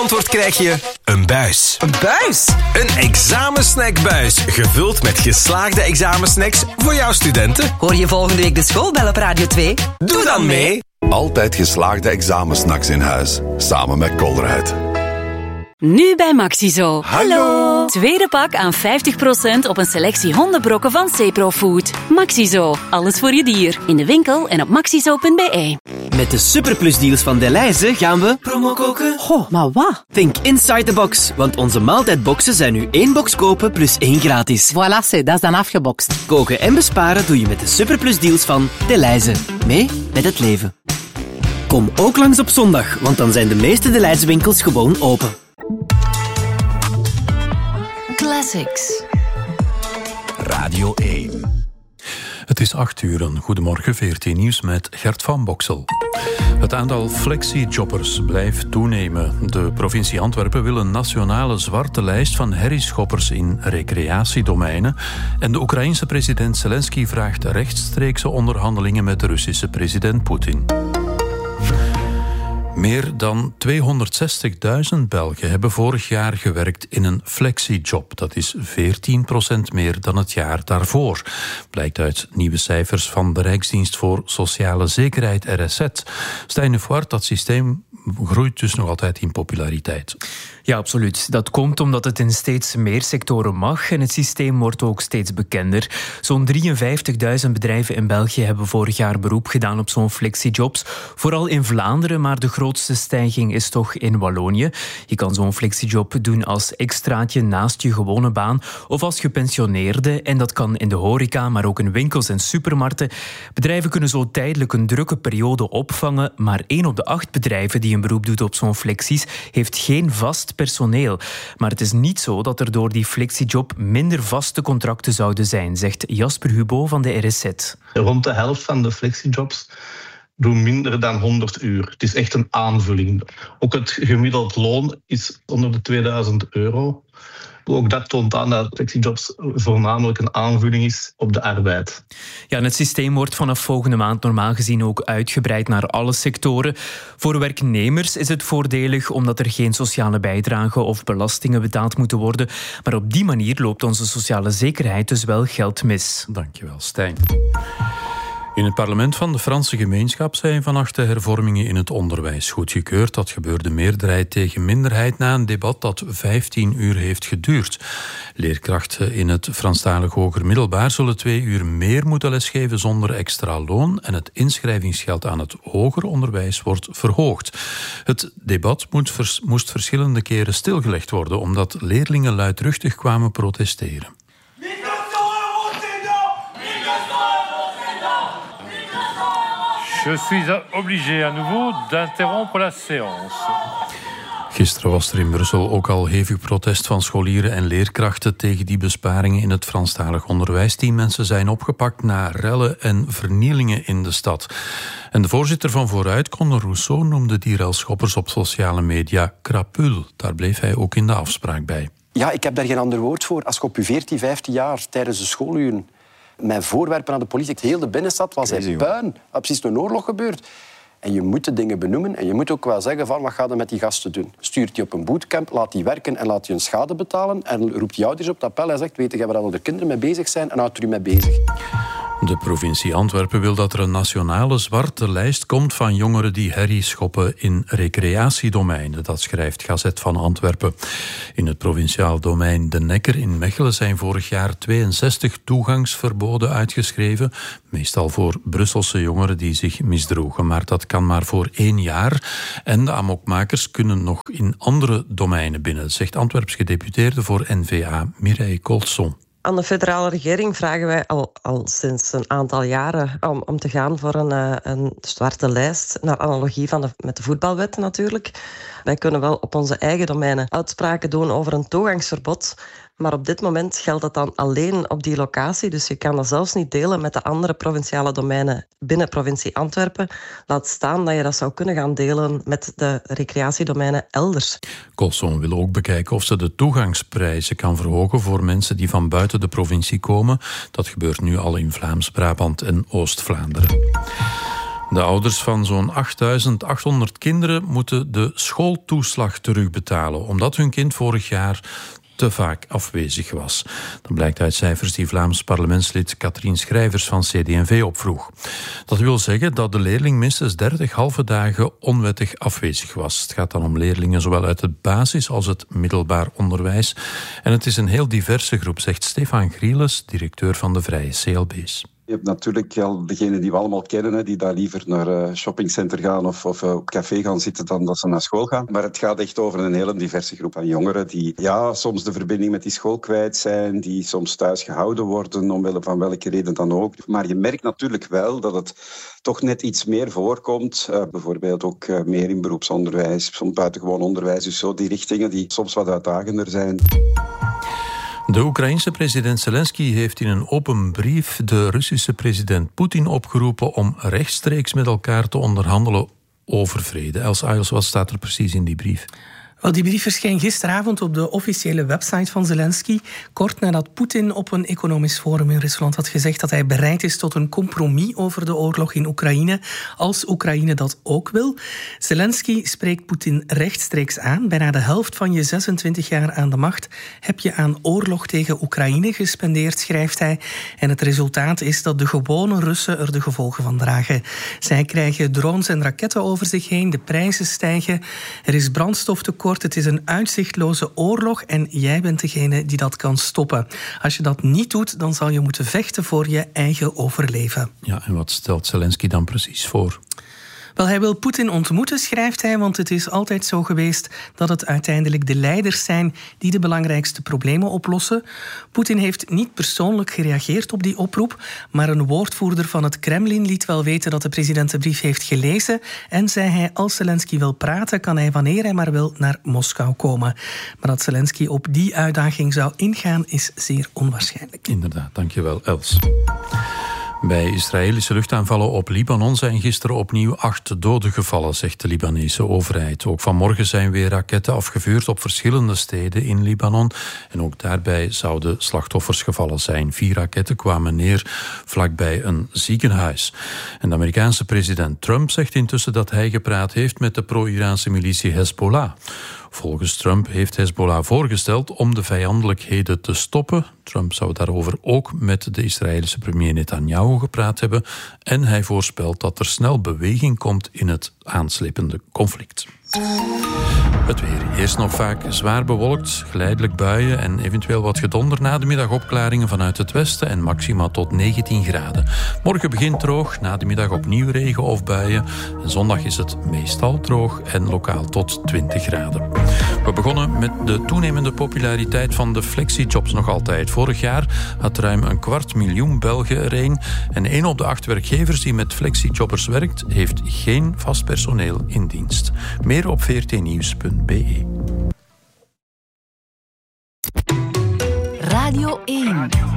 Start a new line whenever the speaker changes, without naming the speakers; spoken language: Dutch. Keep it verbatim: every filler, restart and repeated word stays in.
antwoord krijg je een buis.
Een buis?
Een examensnackbuis, gevuld met geslaagde examensnacks voor jouw studenten.
Hoor je volgende week de schoolbel op Radio twee?
Doe dan mee!
Altijd geslaagde examensnacks in huis, samen met Colruyt.
Nu bij Maxizo.
Hallo!
Tweede pak aan vijftig procent op een selectie hondenbrokken van Ceprofood. Maxizo, alles voor je dier. In de winkel en op maxizo punt b e.
Met de superplusdeals van Delhaize gaan we
Promo koken? Goh, maar wat?
Think inside the box, want onze maaltijdboxen zijn nu één box kopen plus één gratis.
Voilà, c'est, dat is dan afgebokst.
Koken en besparen doe je met de superplusdeals van Delhaize. Mee met het leven. Kom ook langs op zondag, want dan zijn de meeste Delhaize winkels gewoon open.
Classics.
Radio één.
Het is acht uur. Een goedemorgen, V R T Nieuws met Gert van Boksel. Het aantal flexi-jobbers blijft toenemen. De provincie Antwerpen wil een nationale zwarte lijst van herrieschoppers in recreatiedomeinen. En de Oekraïense president Zelensky vraagt rechtstreekse onderhandelingen met de Russische president Poetin. Meer dan tweehonderdzestigduizend Belgen hebben vorig jaar gewerkt in een flexi-job. Dat is veertien procent meer dan het jaar daarvoor. Blijkt uit nieuwe cijfers van de Rijksdienst voor Sociale Zekerheid, R S Z. Stijn de Voort, dat systeem groeit dus nog altijd in populariteit.
Ja, absoluut. Dat komt omdat het in steeds meer sectoren mag en het systeem wordt ook steeds bekender. Zo'n drieënvijftigduizend bedrijven in België hebben vorig jaar beroep gedaan op zo'n flexijobs. Vooral in Vlaanderen, maar de grootste stijging is toch in Wallonië. Je kan zo'n flexijob doen als extraatje naast je gewone baan of als gepensioneerde. En dat kan in de horeca, maar ook in winkels en supermarkten. Bedrijven kunnen zo tijdelijk een drukke periode opvangen, maar één op de acht bedrijven die een beroep doet op zo'n flexies heeft geen vast personeel. Maar het is niet zo dat er door die flexijob minder vaste contracten zouden zijn, zegt Jasper Hubo van de R S Z.
Rond de helft van de flexijobs doen minder dan honderd uur. Het is echt een aanvulling. Ook het gemiddeld loon is onder de tweeduizend euro. Ook dat toont aan dat flexijobs voornamelijk een aanvulling is op de arbeid.
Ja, en het systeem wordt vanaf volgende maand normaal gezien ook uitgebreid naar alle sectoren. Voor werknemers is het voordelig omdat er geen sociale bijdragen of belastingen betaald moeten worden. Maar op die manier loopt onze sociale zekerheid dus wel geld mis.
Dankjewel, Stijn. In het parlement van de Franse gemeenschap zijn vannacht de hervormingen in het onderwijs goedgekeurd. Dat gebeurde meerderheid tegen minderheid na een debat dat vijftien uur heeft geduurd. Leerkrachten in het Franstalig hoger middelbaar zullen twee uur meer moeten lesgeven zonder extra loon en het inschrijvingsgeld aan het hoger onderwijs wordt verhoogd. Het debat moet vers- moest verschillende keren stilgelegd worden omdat leerlingen luidruchtig kwamen protesteren.
Je suis obligé à nouveau d'interrompre la séance.
Gisteren was er in Brussel ook al hevig protest van scholieren en leerkrachten tegen die besparingen in het Franstalig onderwijs. Tien mensen zijn opgepakt na rellen en vernielingen in de stad. En de voorzitter van Vooruit, Conor Rousseau, noemde die relschoppers op sociale media krapul. Daar bleef hij ook in de afspraak bij.
Ja, ik heb daar geen ander woord voor. Als je op je veertien, vijftien jaar tijdens de schooluren mijn voorwerpen aan de politie, heel de binnenstad was hij puin. Er precies een oorlog gebeurd. En je moet de dingen benoemen en je moet ook wel zeggen van wat ga je met die gasten doen. Stuurt die op een bootcamp, laat die werken en laat die hun schade betalen en roept die ouders op het appel en zegt, weet je waar al de kinderen mee bezig zijn en houd er u mee bezig.
De provincie Antwerpen wil dat er een nationale zwarte lijst komt van jongeren die herrie schoppen in recreatiedomeinen. Dat schrijft Gazet van Antwerpen. In het provinciaal domein De Nekker in Mechelen zijn vorig jaar tweeënzestig toegangsverboden uitgeschreven. Meestal voor Brusselse jongeren die zich misdroegen. Maar dat kan maar voor één jaar. En de amokmakers kunnen nog in andere domeinen binnen, zegt Antwerps gedeputeerde voor N V A Mireille Colson.
Aan de federale regering vragen wij al, al sinds een aantal jaren om, om te gaan voor een, uh, een zwarte lijst, naar analogie van de, met de voetbalwet natuurlijk. Wij kunnen wel op onze eigen domeinen uitspraken doen over een toegangsverbod, maar op dit moment geldt dat dan alleen op die locatie, dus je kan dat zelfs niet delen met de andere provinciale domeinen binnen provincie Antwerpen. Laat staan dat je dat zou kunnen gaan delen met de recreatiedomeinen elders.
Colson wil ook bekijken of ze de toegangsprijzen kan verhogen voor mensen die van buiten de provincie komen. Dat gebeurt nu al in Vlaams-Brabant en Oost-Vlaanderen. De ouders van zo'n achtduizend achthonderd kinderen moeten de schooltoeslag terugbetalen, omdat hun kind vorig jaar te vaak afwezig was. Dat blijkt uit cijfers die Vlaams parlementslid Katrien Schrijvers van C D en V opvroeg. Dat wil zeggen dat de leerling minstens dertig halve dagen onwettig afwezig was. Het gaat dan om leerlingen zowel uit het basis- als het middelbaar onderwijs. En het is een heel diverse groep, zegt Stefan Grieles, directeur van de Vrije C L B's.
Je hebt natuurlijk al degenen die we allemaal kennen, hè, die daar liever naar een uh, shoppingcenter gaan of, of uh, op café gaan zitten dan dat ze naar school gaan. Maar het gaat echt over een hele diverse groep aan jongeren die ja, soms de verbinding met die school kwijt zijn, die soms thuis gehouden worden, omwille van welke reden dan ook. Maar je merkt natuurlijk wel dat het toch net iets meer voorkomt. Uh, bijvoorbeeld ook uh, meer in beroepsonderwijs, soms buitengewoon onderwijs. Dus zo die richtingen die soms wat uitdagender zijn.
De Oekraïense president Zelensky heeft in een open brief de Russische president Poetin opgeroepen om rechtstreeks met elkaar te onderhandelen over vrede. Els Ayles, wat staat er precies in die brief?
Wel, die brief verscheen gisteravond op de officiële website van Zelensky, kort nadat Poetin op een economisch forum in Rusland had gezegd dat hij bereid is tot een compromis over de oorlog in Oekraïne, als Oekraïne dat ook wil. Zelensky spreekt Poetin rechtstreeks aan. Bijna de helft van je zesentwintig jaar aan de macht heb je aan oorlog tegen Oekraïne gespendeerd, schrijft hij. En het resultaat is dat de gewone Russen er de gevolgen van dragen. Zij krijgen drones en raketten over zich heen, de prijzen stijgen, er is brandstoftekort. Het is een uitzichtloze oorlog en jij bent degene die dat kan stoppen. Als je dat niet doet, dan zal je moeten vechten voor je eigen overleven.
Ja, en wat stelt Zelensky dan precies voor?
Wel, hij wil Poetin ontmoeten, schrijft hij, want het is altijd zo geweest dat het uiteindelijk de leiders zijn die de belangrijkste problemen oplossen. Poetin heeft niet persoonlijk gereageerd op die oproep, maar een woordvoerder van het Kremlin liet wel weten dat de president de brief heeft gelezen en zei hij, als Zelensky wil praten, kan hij wanneer hij maar wil naar Moskou komen. Maar dat Zelensky op die uitdaging zou ingaan, is zeer onwaarschijnlijk.
Inderdaad, dankjewel Els. Bij Israëlische luchtaanvallen op Libanon zijn gisteren opnieuw acht doden gevallen, zegt de Libanese overheid. Ook vanmorgen zijn weer raketten afgevuurd op verschillende steden in Libanon. En ook daarbij zouden slachtoffers gevallen zijn. Vier raketten kwamen neer vlakbij een ziekenhuis. En de Amerikaanse president Trump zegt intussen dat hij gepraat heeft met de pro-Iraanse militie Hezbollah. Volgens Trump heeft Hezbollah voorgesteld om de vijandelijkheden te stoppen. Trump zou daarover ook met de Israëlische premier Netanyahu gepraat hebben. En hij voorspelt dat er snel beweging komt in het aanslepende conflict. Het weer. Eerst nog vaak zwaar bewolkt, geleidelijk buien en eventueel wat gedonder. Na de middag opklaringen vanuit het westen en maxima tot negentien graden. Morgen begint droog, na de middag opnieuw regen of buien. En zondag is het meestal droog en lokaal tot twintig graden. We begonnen met de toenemende populariteit van de flexijobs nog altijd. Vorig jaar had ruim een kwart miljoen Belgen er een. En één op de acht werkgevers die met flexijobbers werkt, heeft geen vast personeel in dienst. Meer op v r t nieuws punt b e.
Radio één.